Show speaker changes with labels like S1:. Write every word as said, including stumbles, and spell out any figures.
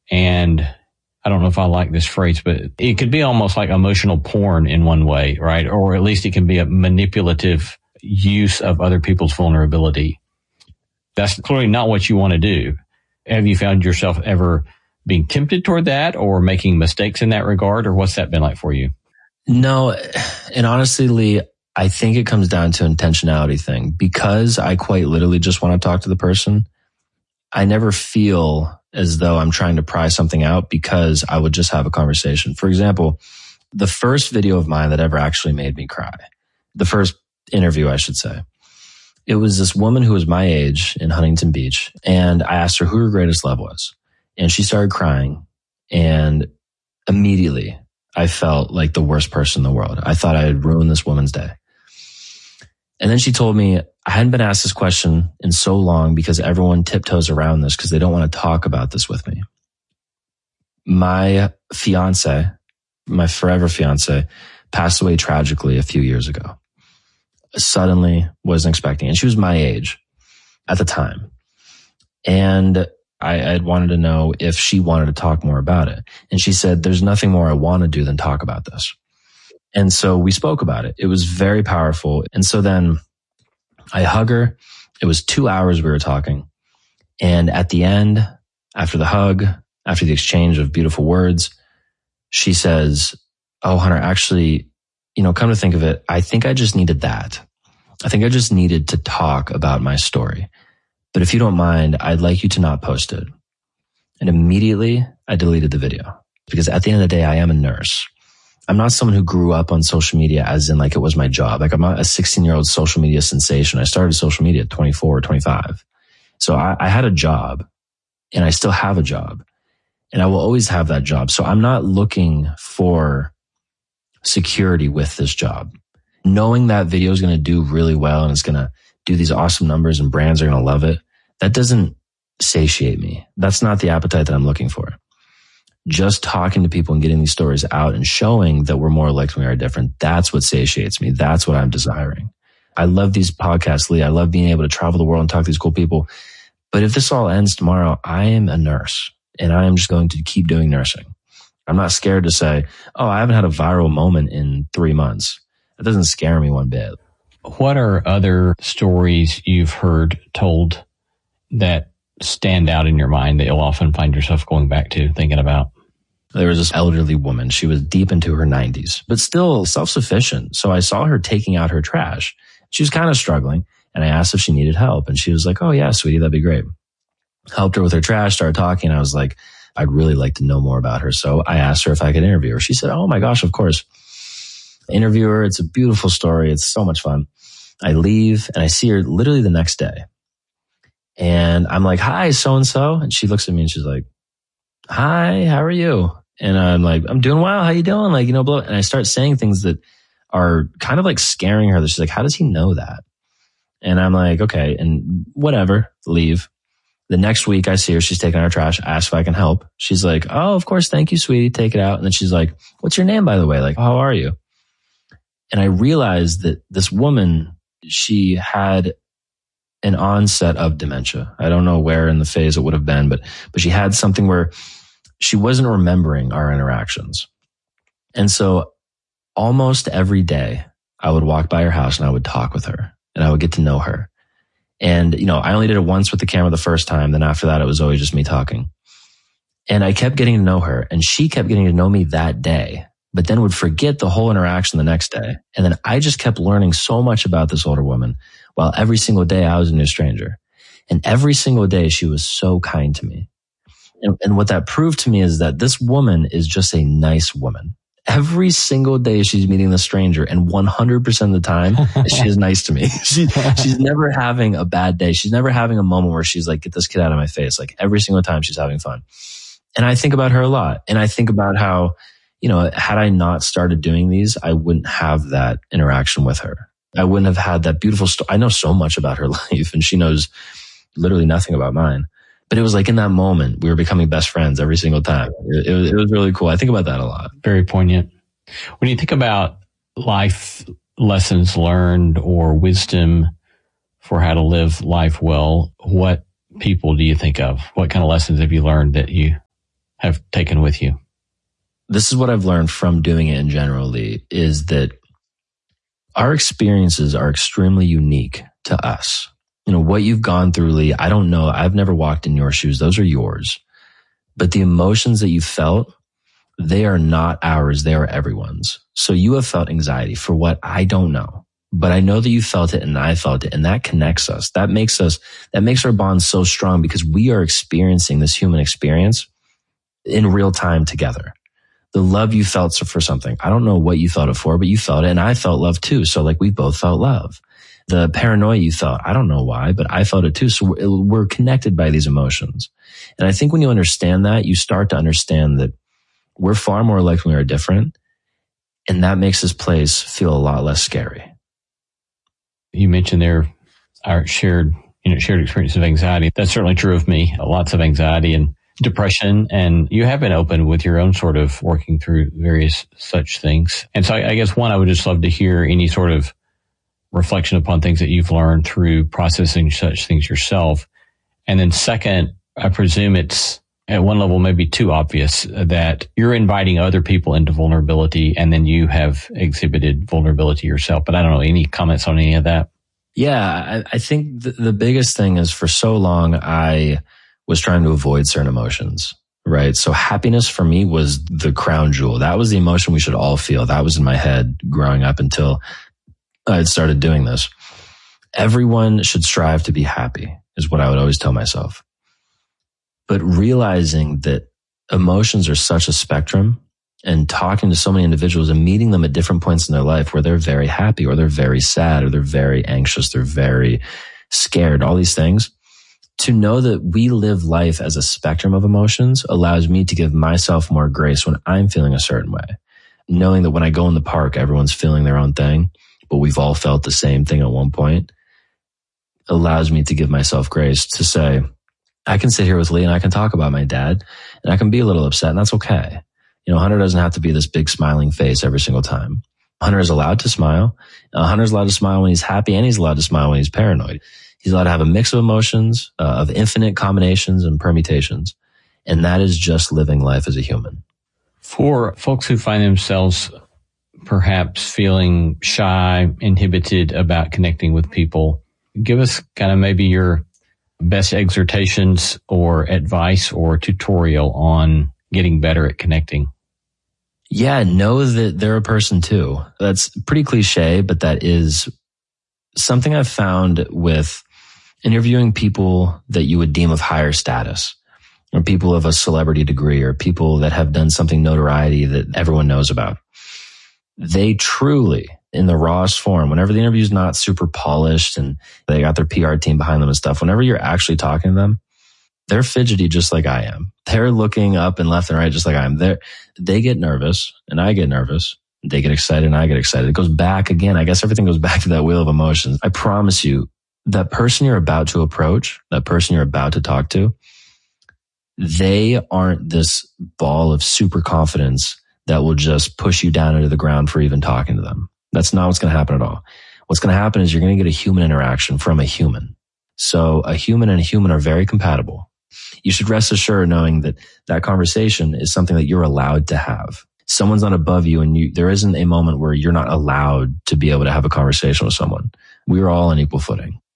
S1: And I don't know if I like this phrase, but it could be almost like emotional porn in one way, right? Or at least it can be a manipulative use of other people's vulnerability. That's clearly not what you want to do. Have you found yourself ever being tempted toward that or making mistakes in that regard? Or what's that been like for you?
S2: No. And honestly, Lee, I think it comes down to intentionality thing. Because I quite literally just want to talk to the person, I never feel as though I'm trying to pry something out because I would just have a conversation. For example, the first video of mine that ever actually made me cry, the first interview, I should say, it was this woman who was my age in Huntington Beach. And I asked her who her greatest love was. And she started crying. And immediately I felt like the worst person in the world. I thought I had ruined this woman's day. And then she told me, I hadn't been asked this question in so long because everyone tiptoes around this because they don't want to talk about this with me. My fiance, my forever fiance, passed away tragically a few years ago. Suddenly, wasn't expecting it. And she was my age at the time. And I had wanted to know if she wanted to talk more about it. And she said, there's nothing more I want to do than talk about this. And so we spoke about it. It was very powerful. And so then I hug her. It was two hours we were talking. And at the end, after the hug, after the exchange of beautiful words, she says, oh, Hunter, actually, you know, come to think of it, I think I just needed that. I think I just needed to talk about my story. But if you don't mind, I'd like you to not post it. And immediately I deleted the video because at the end of the day, I am a nurse. I'm not someone who grew up on social media as in like it was my job. Like I'm not a sixteen year old social media sensation. I started social media at twenty-four or twenty-five. So I, I had a job and I still have a job and I will always have that job. So I'm not looking for security with this job. Knowing that video is going to do really well and it's going to do these awesome numbers and brands are going to love it, that doesn't satiate me. That's not the appetite that I'm looking for. Just talking to people and getting these stories out and showing that we're more alike than we are different, that's what satiates me. That's what I'm desiring. I love these podcasts, Lee. I love being able to travel the world and talk to these cool people. But if this all ends tomorrow, I am a nurse and I am just going to keep doing nursing. I'm not scared to say, oh, I haven't had a viral moment in three months. It doesn't scare me one bit.
S1: What are other stories you've heard told that stand out in your mind that you'll often find yourself going back to, thinking about?
S2: There was this elderly woman. She was deep into her nineties, but still self-sufficient. So I saw her taking out her trash. She was kind of struggling, and I asked if she needed help. And she was like, oh, yeah, sweetie, that'd be great. Helped her with her trash, started talking. I was like, I'd really like to know more about her. So I asked her if I could interview her. She said, oh, my gosh, of course. Interview her. It's a beautiful story. It's so much fun. I leave, and I see her literally the next day. And I'm like, hi, so-and-so. And she looks at me, and she's like, hi, how are you? And I'm like, I'm doing well. How you doing? Like, you know, blah. And I start saying things that are kind of like scaring her. She's like, how does he know that? And I'm like, okay, and whatever, leave. The next week I see her, she's taking out her trash. I ask if I can help. She's like, oh, of course. Thank you, sweetie. Take it out. And then she's like, what's your name, by the way? Like, how are you? And I realized that this woman, she had an onset of dementia. I don't know where in the phase it would have been, but, but she had something where she wasn't remembering our interactions. And so almost every day I would walk by her house and I would talk with her and I would get to know her. And, you know, I only did it once with the camera the first time. Then after that, it was always just me talking. And I kept getting to know her and she kept getting to know me that day, but then would forget the whole interaction the next day. And then I just kept learning so much about this older woman while every single day I was a new stranger. And every single day she was so kind to me. And, and what that proved to me is that this woman is just a nice woman. Every single day she's meeting this stranger, and one hundred percent of the time she is nice to me. She, she's never having a bad day. She's never having a moment where she's like, get this kid out of my face. Like every single time she's having fun. And I think about her a lot. And I think about how, you know, had I not started doing these, I wouldn't have that interaction with her. I wouldn't have had that beautiful story. I know so much about her life and she knows literally nothing about mine. But it was like in that moment, we were becoming best friends every single time. It, it, was, it was really cool. I think about that a lot.
S1: Very poignant. When you think about life lessons learned or wisdom for how to live life well, what people do you think of? What kind of lessons have you learned that you have taken with you?
S2: This is what I've learned from doing it in general, Lee, is that our experiences are extremely unique to us. You know, what you've gone through, Lee, I don't know. I've never walked in your shoes. Those are yours. But the emotions that you felt, they are not ours. They are everyone's. So you have felt anxiety for what I don't know. But I know that you felt it and I felt it, and that connects us. That makes us, that makes our bond so strong because we are experiencing this human experience in real time together. The love you felt for something, I don't know what you felt it for, but you felt it and I felt love too. So like we both felt love. The paranoia you felt, I don't know why, but I felt it too. So we're connected by these emotions. And I think when you understand that, you start to understand that we're far more alike than we are different. And that makes this place feel a lot less scary.
S1: You mentioned there our shared, you know, shared experience of anxiety. That's certainly true of me. Lots of anxiety and depression. And you have been open with your own sort of working through various such things. And so I, I guess one, I would just love to hear any sort of reflection upon things that you've learned through processing such things yourself. And then second, I presume it's at one level maybe too obvious that you're inviting other people into vulnerability and then you have exhibited vulnerability yourself. But I don't know, any comments on any of that?
S2: Yeah, I, I think the, the biggest thing is for so long I was trying to avoid certain emotions, right? So happiness for me was the crown jewel. That was the emotion we should all feel. That was in my head growing up until I had started doing this. Everyone should strive to be happy is what I would always tell myself. But realizing that emotions are such a spectrum and talking to so many individuals and meeting them at different points in their life where they're very happy or they're very sad or they're very anxious, they're very scared, all these things. To know that we live life as a spectrum of emotions allows me to give myself more grace when I'm feeling a certain way. Knowing that when I go in the park, everyone's feeling their own thing, but we've all felt the same thing at one point, allows me to give myself grace to say, I can sit here with Lee and I can talk about my dad and I can be a little upset and that's okay. You know, Hunter doesn't have to be this big smiling face every single time. Hunter is allowed to smile. Uh, Hunter's allowed to smile when he's happy and he's allowed to smile when he's paranoid. He's allowed to have a mix of emotions, uh, of infinite combinations and permutations. And that is just living life as a human.
S1: For folks who find themselves perhaps feeling shy, inhibited about connecting with people, give us kind of maybe your best exhortations or advice or tutorial on getting better at connecting.
S2: Yeah, know that they're a person too. That's pretty cliche, but that is something I've found with interviewing people that you would deem of higher status, or people of a celebrity degree, or people that have done something notoriety that everyone knows about. They truly, in the rawest form, whenever the interview is not super polished and they got their P R team behind them and stuff, whenever you're actually talking to them, they're fidgety just like I am. They're looking up and left and right just like I am. They're, they get nervous and I get nervous. They get excited and I get excited. It goes back again. I guess everything goes back to that wheel of emotions. I promise you, that person you're about to approach, that person you're about to talk to, they aren't this ball of super confidence that will just push you down into the ground for even talking to them. That's not what's going to happen at all. What's going to happen is you're going to get a human interaction from a human. So a human and a human are very compatible. You should rest assured knowing that that conversation is something that you're allowed to have. Someone's not above you and you, there isn't a moment where you're not allowed to be able to have a conversation with someone. We're all on equal footing.